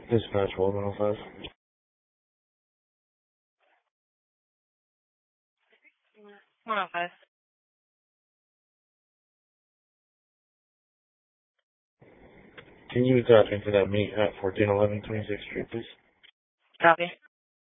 Dispatch 105. One oh five. Can you drop into that meet at 1411 26th Street, please? Copy.